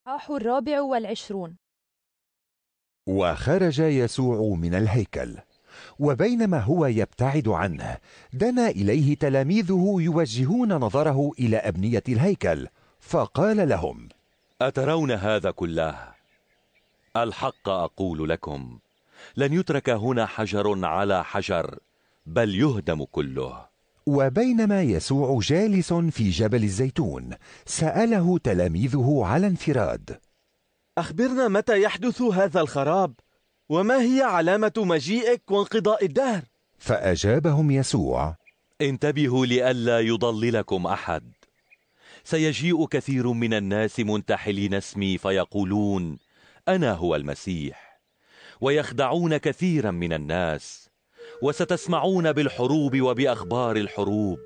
الإصحاح 24. وخرج يسوع من الهيكل، وبينما هو يبتعد عنه دنا إليه تلاميذه يوجهون نظره إلى أبنية الهيكل، فقال لهم: أترون هذا كله؟ الحق أقول لكم، لن يترك هنا حجر على حجر، بل يهدم كله. وبينما يسوع جالس في جبل الزيتون سأله تلاميذه على انفراد: أخبرنا متى يحدث هذا الخراب؟ وما هي علامة مجيئك وانقضاء الدهر؟ فأجابهم يسوع: انتبهوا لئلا يضللكم أحد. سيجيء كثير من الناس منتحلين اسمي فيقولون: أنا هو المسيح، ويخدعون كثيرا من الناس. وستسمعون بالحروب وبأخبار الحروب،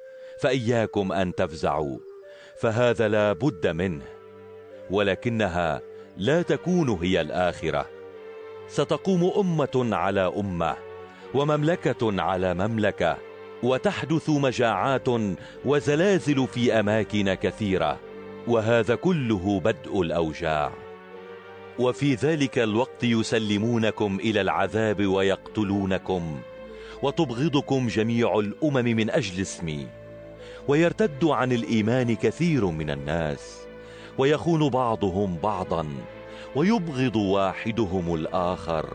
فإياكم أن تفزعوا، فهذا لا بد منه، ولكنها لا تكون هي الآخرة. ستقوم أمة على أمة، ومملكة على مملكة، وتحدث مجاعات وزلازل في أماكن كثيرة، وهذا كله بدء الأوجاع. وفي ذلك الوقت يسلمونكم إلى العذاب ويقتلونكم، وتبغضكم جميع الأمم من أجل اسمي، ويرتد عن الإيمان كثير من الناس، ويخون بعضهم بعضا، ويبغض واحدهم الآخر،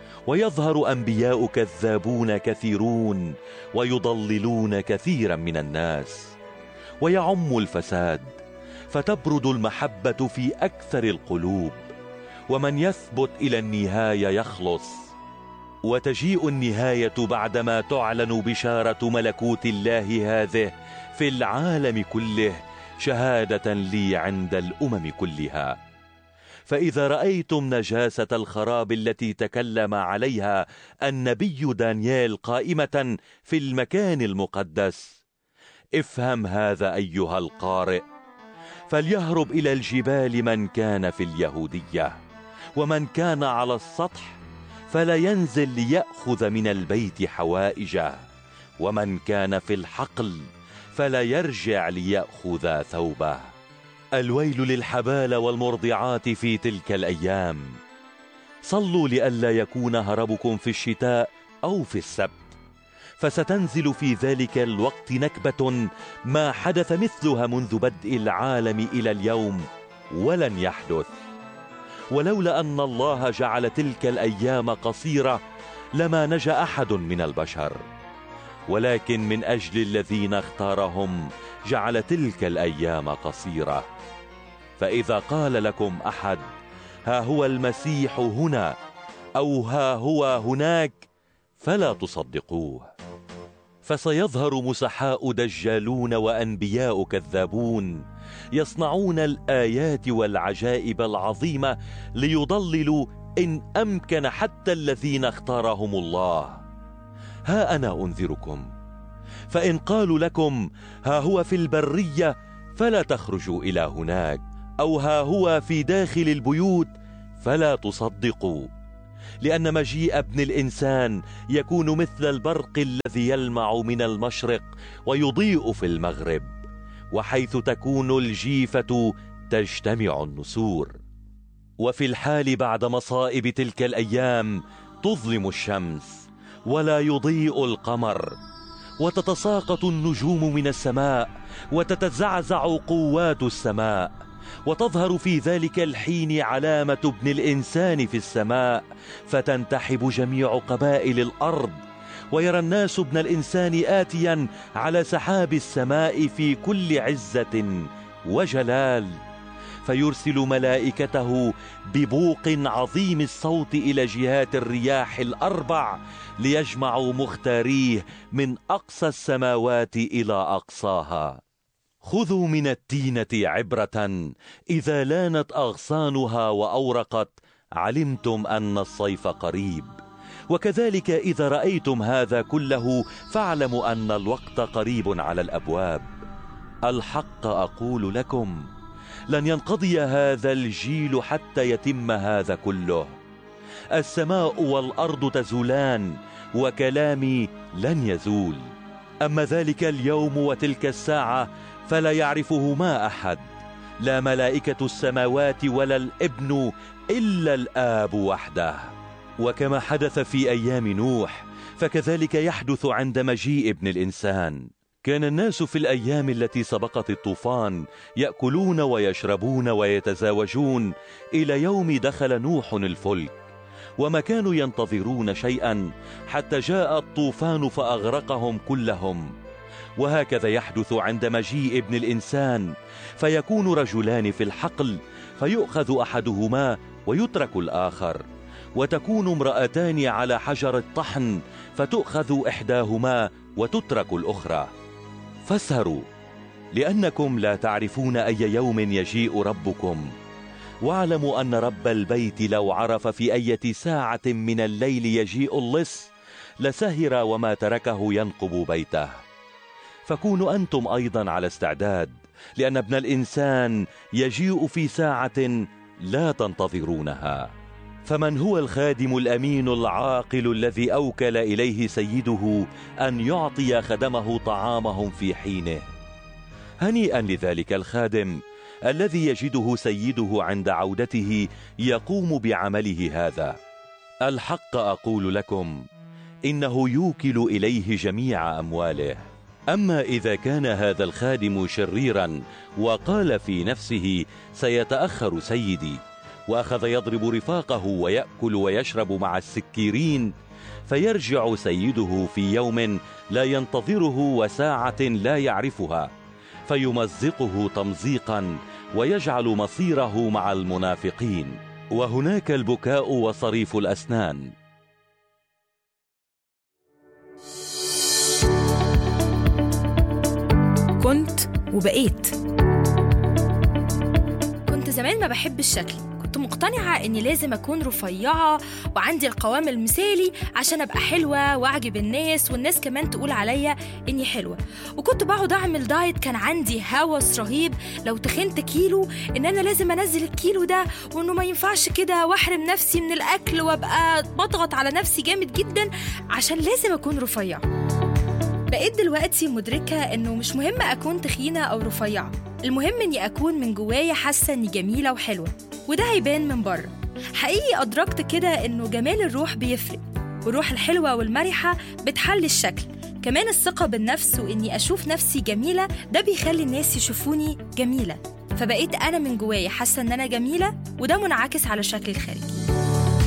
ويظهر أنبياء كذابون كثيرون، ويضللون كثيرا من الناس، ويعم الفساد، فتبرد المحبة في أكثر القلوب، ومن يثبت إلى النهاية يخلص. وتجيء النهاية بعدما تعلن بشارة ملكوت الله هذه في العالم كله شهادة لي عند الأمم كلها. فإذا رأيتم نجاسة الخراب التي تكلم عليها النبي دانيال قائمة في المكان المقدس، افهم هذا أيها القارئ: فليهرب إلى الجبال من كان في اليهودية، ومن كان على السطح فلا ينزل ليأخذ من البيت حوائجه، ومن كان في الحقل فلا يرجع ليأخذ ثوبه. الويل للحبال والمرضعات في تلك الأيام. صلوا لئلا يكون هربكم في الشتاء أو في السبت، فستنزل في ذلك الوقت نكبة ما حدث مثلها منذ بدء العالم إلى اليوم ولن يحدث. ولولا أن الله جعل تلك الأيام قصيرة لما نجا أحد من البشر، ولكن من أجل الذين اختارهم جعل تلك الأيام قصيرة. فإذا قال لكم أحد: ها هو المسيح هنا، أو ها هو هناك، فلا تصدقوه. فسيظهر مسحاء دجالون وأنبياء كذابون، يصنعون الآيات والعجائب العظيمة ليضللوا إن أمكن حتى الذين اختارهم الله. ها أنا أنذركم، فإن قالوا لكم: ها هو في البرية، فلا تخرجوا إلى هناك، أو ها هو في داخل البيوت، فلا تصدقوا. لأن مجيء ابن الإنسان يكون مثل البرق الذي يلمع من المشرق ويضيء في المغرب، وحيث تكون الجيفة تجتمع النسور. وفي الحال بعد مصائب تلك الأيام تظلم الشمس ولا يضيء القمر، وتتساقط النجوم من السماء، وتتزعزع قوات السماء، وتظهر في ذلك الحين علامة ابن الإنسان في السماء، فتنتحب جميع قبائل الأرض، ويرى الناس ابن الإنسان آتيا على سحاب السماء في كل عزة وجلال، فيرسل ملائكته ببوق عظيم الصوت إلى جهات الرياح الأربع ليجمعوا مختاريه من أقصى السماوات إلى أقصاها. خذوا من التينة عبرة، إذا لانت أغصانها وأورقت علمتم أن الصيف قريب. وكذلك إذا رأيتم هذا كله فاعلموا أن الوقت قريب على الأبواب. الحق أقول لكم، لن ينقضي هذا الجيل حتى يتم هذا كله. السماء والأرض تزولان، وكلامي لن يزول. أما ذلك اليوم وتلك الساعة فلا يعرفهما أحد، لا ملائكة السماوات ولا الابن إلا الآب وحده. وكما حدث في أيام نوح فكذلك يحدث عند مجيء ابن الإنسان. كان الناس في الأيام التي سبقت الطوفان يأكلون ويشربون ويتزاوجون إلى يوم دخل نوح الفلك، وما كانوا ينتظرون شيئا حتى جاء الطوفان فأغرقهم كلهم. وهكذا يحدث عند مجيء ابن الإنسان، فيكون رجلان في الحقل فيؤخذ أحدهما ويترك الآخر، وتكون امرأتان على حجر الطحن فتؤخذ إحداهما وتترك الأخرى. فاسهروا لأنكم لا تعرفون أي يوم يجيء ربكم، واعلموا أن رب البيت لو عرف في أي ساعة من الليل يجيء اللص لسهر وما تركه ينقب بيته. فكونوا أنتم أيضا على استعداد، لأن ابن الإنسان يجيء في ساعة لا تنتظرونها. فمن هو الخادم الأمين العاقل الذي أوكل إليه سيده أن يعطي خدمه طعامهم في حينه؟ هنيئا لذلك الخادم الذي يجده سيده عند عودته يقوم بعمله هذا. الحق أقول لكم إنه يوكل إليه جميع أمواله. أما إذا كان هذا الخادم شريرا وقال في نفسه سيتأخر سيدي، وأخذ يضرب رفاقه ويأكل ويشرب مع السكيرين، فيرجع سيده في يوم لا ينتظره وساعة لا يعرفها، فيمزقه تمزيقا ويجعل مصيره مع المنافقين، وهناك البكاء وصريف الأسنان. كنت وبقيت. كنت زمان ما بحب الشكل، كنت مقتنعة إني لازم أكون رفيعة وعندي القوام المثالي عشان أبقى حلوة وأعجب الناس، والناس كمان تقول عليا إني حلوة. وكنت بقعد أعمل دايت، كان عندي هوس رهيب لو تخنت كيلو إن أنا لازم أنزل الكيلو ده، وإنه ما ينفعش كده وأحرم نفسي من الأكل وأبقى بضغط على نفسي جامد جدا عشان لازم أكون رفيعة. بقيت دلوقتي مدركة إنه مش مهم أكون تخينة أو رفيعة، المهم إني أكون من جوايا حاسة إني جميلة وحلوة، وده هيبان من بره. حقيقي أدركت كده إنه جمال الروح بيفرق، والروح الحلوة والمرحة بتحلي الشكل. كمان الثقة بالنفس وإني أشوف نفسي جميلة ده بيخلي الناس يشوفوني جميلة، فبقيت أنا من جوايا حاسة إن أنا جميلة، وده منعكس على شكلي الخارجي.